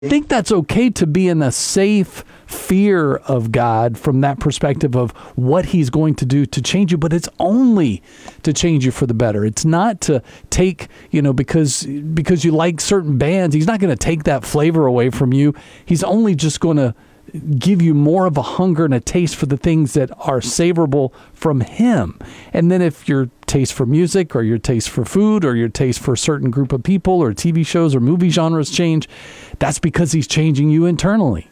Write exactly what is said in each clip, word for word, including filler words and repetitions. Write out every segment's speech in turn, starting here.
I think that's okay to be in a safe fear of God from that perspective of what he's going to do to change you, but it's only to change you for the better. It's not to take, you know, because because you like certain bands, he's not going to take that flavor away from you. He's only just going to give you more of a hunger and a taste for the things that are savorable from him. And then if your taste for music or your taste for food or your taste for a certain group of people or T V shows or movie genres change, that's because he's changing you internally.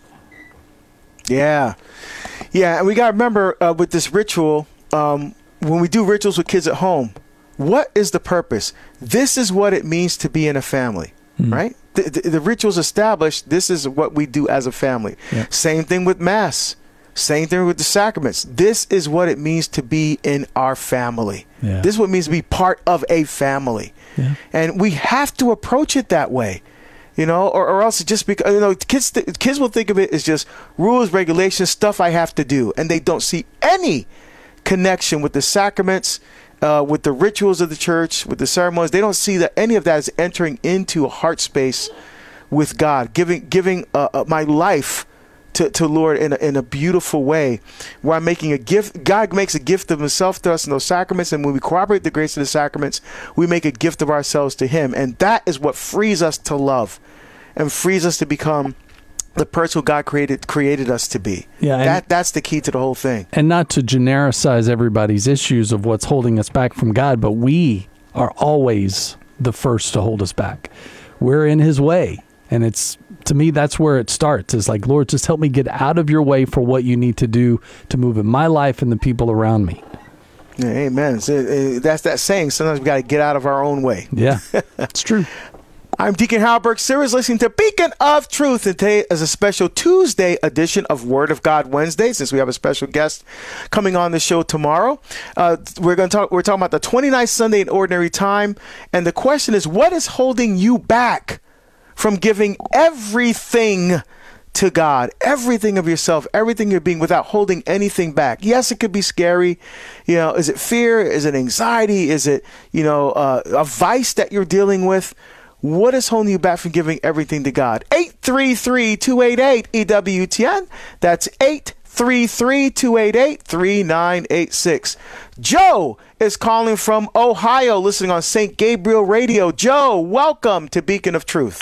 Yeah. Yeah, and we got to remember uh, with this ritual, um, when we do rituals with kids at home, what is the purpose? This is what it means to be in a family, mm-hmm. right? The, the, the rituals established, this is what we do as a family. Yeah. Same thing with Mass. Same thing with the sacraments. This is what it means to be in our family. Yeah. This is what it means to be part of a family. Yeah. And we have to approach it that way, you know, or, or else just because, you know, kids, th- kids will think of it as just rules, regulations, stuff I have to do. And they don't see any connection with the sacraments, Uh, with the rituals of the church, with the ceremonies. They don't see that any of that is entering into a heart space with God, giving giving uh, uh, my life to, to Lord in a, in a beautiful way, where I'm making a gift. God makes a gift of himself to us in those sacraments, and when we cooperate the grace of the sacraments, we make a gift of ourselves to him, and that is what frees us to love and frees us to become the person who God created created us to be. Yeah, that that's the key to the whole thing. And not to genericize everybody's issues of what's holding us back from God, but we are always the first to hold us back. We're in his way. And it's, to me, that's where it starts. It's like, Lord, just help me get out of your way for what you need to do to move in my life and the people around me. Yeah, amen. So, uh, that's that saying. Sometimes we got to get out of our own way. Yeah, that's true. I'm Deacon Howard Burke Series, listening to Beacon of Truth, and today is a special Tuesday edition of Word of God Wednesday, since we have a special guest coming on the show tomorrow. Uh, we're going to talk. We're talking about the twenty-ninth Sunday in Ordinary Time, and the question is, what is holding you back from giving everything to God, everything of yourself, everything you're being, without holding anything back? Yes, it could be scary. You know, is it fear? Is it anxiety? Is it, you know, uh, a vice that you're dealing with? What is holding you back from giving everything to God? eight three three, two eight eight, E W T N. That's eight three three, two eight eight, three nine eight six. Joe is calling from Ohio, listening on Saint Gabriel Radio. Joe, welcome to Beacon of Truth.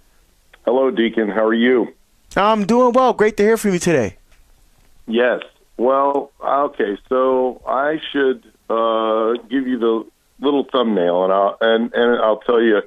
Hello, Deacon. How are you? I'm doing well. Great to hear from you today. Yes. Well, okay. So I should uh, give you the little thumbnail, and I'll, and, and I'll tell you,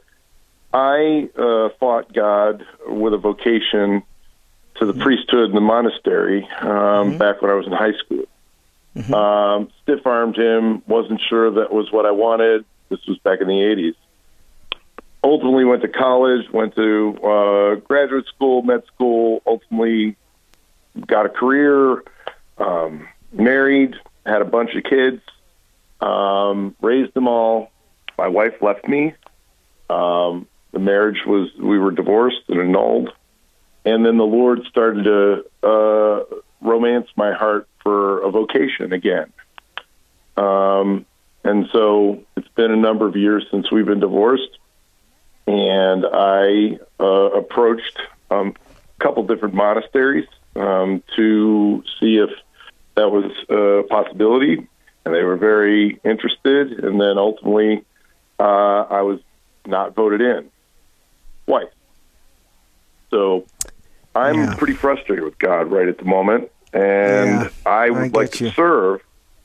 I uh, fought God with a vocation to the priesthood in the monastery um, mm-hmm. back when I was in high school. Mm-hmm. Um, stiff-armed him, wasn't sure that was what I wanted. This was back in the eighties. Ultimately went to college, went to uh, graduate school, med school, ultimately got a career, um, married, had a bunch of kids, um, raised them all. My wife left me. Um, the marriage was, we were divorced and annulled. And then the Lord started to uh, romance my heart for a vocation again. Um, and so it's been a number of years since we've been divorced. And I uh, approached um, a couple different monasteries um, to see if that was a possibility. And they were very interested. And then ultimately, uh, I was not voted in twice. So I'm yeah. pretty frustrated with God right at the moment. And yeah, I would I like to you. serve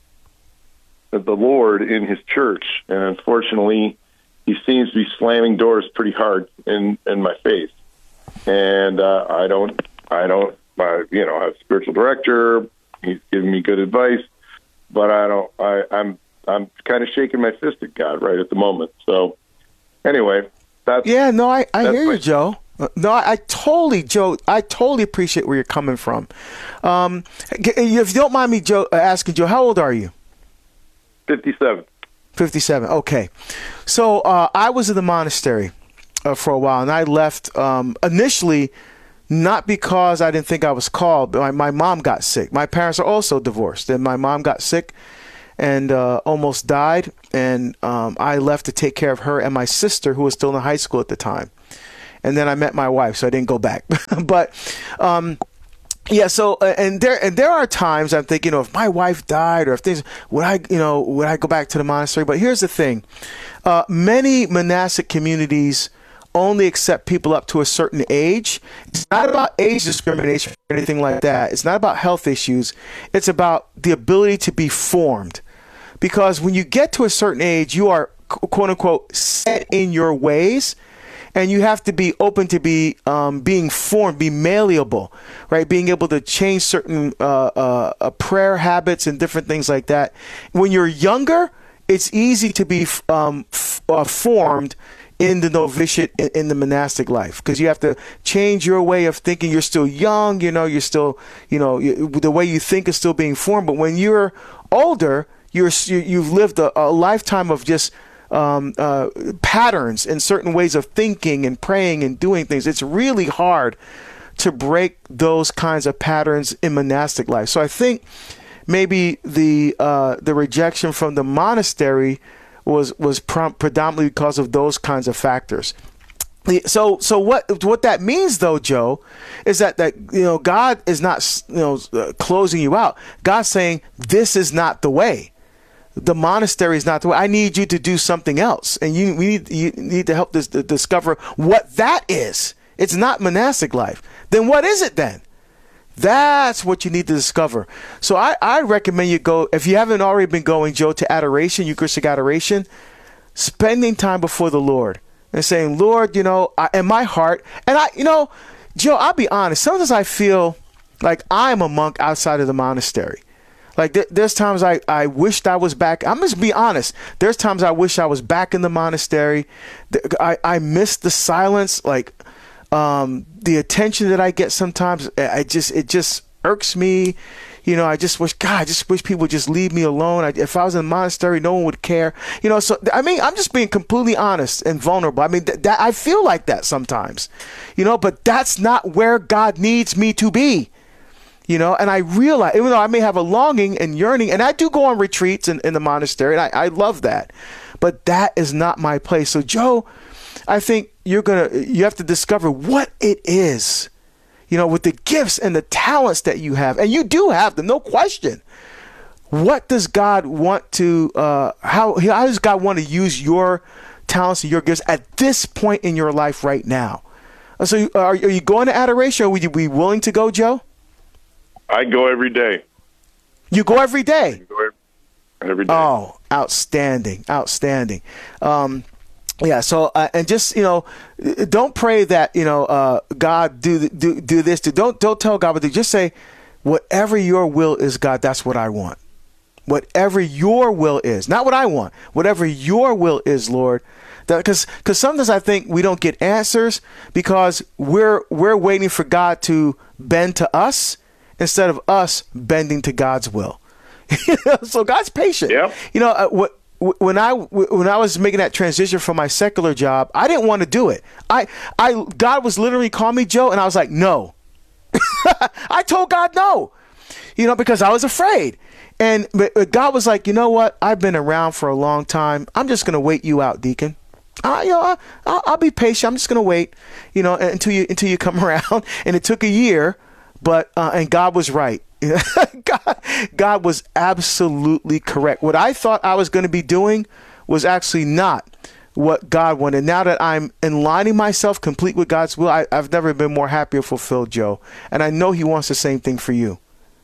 the Lord in his church. And unfortunately, he seems to be slamming doors pretty hard in, in my face. And uh, I don't, I don't, uh, you know, I have a spiritual director. He's giving me good advice. But I don't, I, I'm, I'm kind of shaking my fist at God right at the moment. So anyway, that's... Yeah, no, I, I hear you, Joe. No, I, I totally, Joe, I totally appreciate where you're coming from. Um, if you don't mind me, Joe, asking, Joe, how old are you? fifty-seven. fifty-seven, okay. So uh, I was in the monastery uh, for a while, and I left um, initially not because I didn't think I was called, but my, my mom got sick. My parents are also divorced, and my mom got sick and uh, almost died, and um, I left to take care of her and my sister, who was still in high school at the time. and then I met my wife, so I didn't go back. But um, yeah, so uh, and there and there are times I'm thinking, you know, if my wife died or if things, would I, you know, would I go back to the monastery? But here's the thing: uh, many monastic communities only accept people up to a certain age. It's not about age discrimination or anything like that. It's not about health issues. It's about the ability to be formed. Because when you get to a certain age, you are, quote unquote, set in your ways, and you have to be open to be um, being formed, be malleable, right? Being able to change certain uh, uh, uh, prayer habits and different things like that. When you're younger, it's easy to be um, f- uh, formed in the novitiate, in, in the monastic life, because you have to change your way of thinking. You're still young, you know, you're still, you know, you, the way you think is still being formed. But when you're older, you're, you've lived a, a lifetime of just um, uh, patterns and certain ways of thinking and praying and doing things. It's really hard to break those kinds of patterns in monastic life. So I think maybe the uh, the rejection from the monastery was was prom- predominantly because of those kinds of factors. So so what what that means though, Joe, is that that you know God is not you know uh, closing you out. God's saying this is not the way. The monastery is not the way. I need you to do something else, and you we need you need to help us to discover what that is. It's not monastic life. Then what is it then? That's what you need to discover. So I, I recommend you go, if you haven't already been going, Joe, to adoration, Eucharistic adoration, spending time before the Lord and saying, Lord, you know, I, in my heart, and I, you know, Joe, I'll be honest. Sometimes I feel like I'm a monk outside of the monastery. Like th- there's times I, I wished I was back. I'm just be honest. There's times I wish I was back in the monastery. I, I miss the silence. Like, Um, the attention that I get sometimes, I just it just irks me. You know, I just wish, God, I just wish people would just leave me alone. I, if I was in a monastery, no one would care. You know, so I mean, I'm just being completely honest and vulnerable. I mean, th- that I feel like that sometimes. You know, but that's not where God needs me to be. You know, and I realize, even though I may have a longing and yearning, and I do go on retreats in, in the monastery, and I, I love that, but that is not my place. So, Joe, I think you're gonna you have to discover what it is, you know, with the gifts and the talents that you have, and you do have them, no question. What does God want to? Uh, how how does God want to use your talents and your gifts at this point in your life right now? So, are, are you going to adoration, or would you be willing to go, Joe? I go every day. You go every day. I go every day. Oh, outstanding, outstanding. Um, Yeah. So, uh, and just, you know, don't pray that, you know, uh, God do, do, do this, do, don't, don't tell God what to do. Just say, whatever your will is, God, that's what I want. Whatever your will is, not what I want, whatever your will is, Lord. Because, because sometimes I think we don't get answers because we're, we're waiting for God to bend to us instead of us bending to God's will. So God's patient. Yep. You know, uh, what, When I when I was making that transition from my secular job, I didn't want to do it. I I God was literally calling me, Joe, and I was like, no. I told God no, you know, because I was afraid. And but God was like, you know what? I've been around for a long time. I'm just gonna wait you out, Deacon. I, you know, I, I'll, I'll be patient. I'm just gonna wait, you know, until you until you come around. And it took a year, but uh, and God was right. God, God was absolutely correct. What I thought I was going to be doing was actually not what God wanted. Now that I'm aligning myself complete with God's will, I, I've never been more happy or fulfilled, Joe. And I know he wants the same thing for you.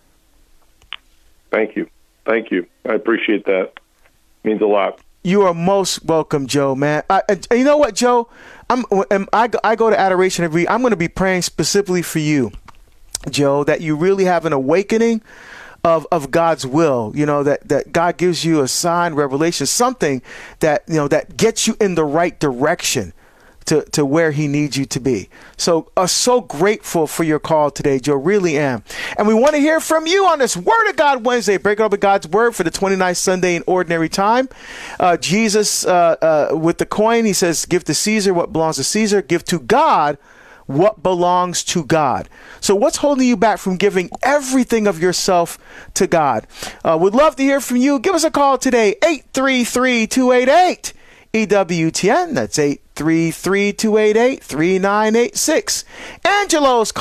Thank you. Thank you. I appreciate that. It means a lot. You are most welcome, Joe, man. I, and you know what, Joe? I'm, I, I go to adoration every week. I'm going to be praying specifically for you, Joe, that you really have an awakening of, of God's will, you know, that, that God gives you a sign, revelation, something that, you know, that gets you in the right direction to, to where he needs you to be. So uh, so grateful for your call today, Joe, really am. And we want to hear from you on this Word of God Wednesday, breaking up with God's Word for the twenty-ninth Sunday in Ordinary Time. Uh, Jesus, uh, uh, with the coin, he says, give to Caesar what belongs to Caesar, give to God what belongs to God. So what's holding you back from giving everything of yourself to God? Uh, would love to hear from you. Give us a call today, eight three three, two eight eight, E W T N. That's eight three three two eight eight, three nine eight six. Angelo's